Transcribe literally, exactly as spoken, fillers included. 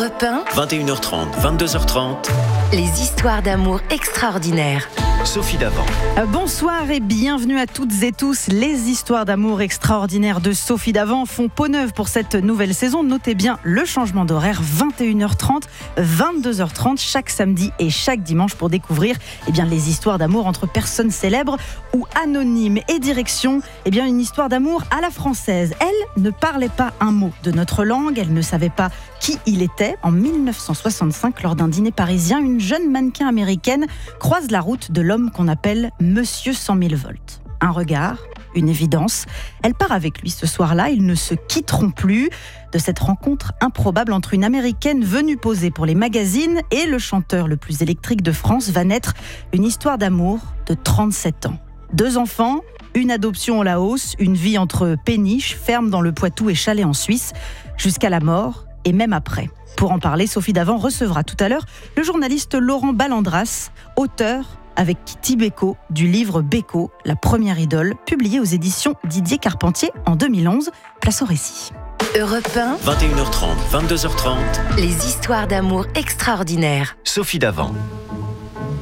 Europe un, vingt et une heures trente, vingt-deux heures trente, les histoires d'amour extraordinaires. Sophie Davant. Bonsoir et bienvenue à toutes et tous. Les histoires d'amour extraordinaires de Sophie Davant font peau neuve pour cette nouvelle saison. Notez bien le changement d'horaire, vingt et une heures trente, vingt-deux heures trente chaque samedi et chaque dimanche pour découvrir eh bien, les histoires d'amour entre personnes célèbres ou anonymes. Et direction eh bien, une histoire d'amour à la française. Elle ne parlait pas un mot de notre langue, elle ne savait pas qui il était. En dix-neuf cent soixante-cinq, lors d'un dîner parisien, une jeune mannequin américaine croise la route de l'homme qu'on appelle Monsieur cent mille volts. Un regard, une évidence. Elle part avec lui ce soir-là, ils ne se quitteront plus. De cette rencontre improbable entre une Américaine venue poser pour les magazines et le chanteur le plus électrique de France va naître une histoire d'amour de trente-sept ans. Deux enfants, une adoption au Laos, une vie entre péniches, ferme dans le Poitou et chalet en Suisse, jusqu'à la mort et même après. Pour en parler, Sophie Davant recevra tout à l'heure le journaliste Laurent Ballandras, auteur avec Kitty Beko du livre Beko, la première idole, publié aux éditions Didier Carpentier en deux mille onze. Place au récit. Europe un, vingt et une heures trente, vingt-deux heures trente, les histoires d'amour extraordinaires. Sophie Davant.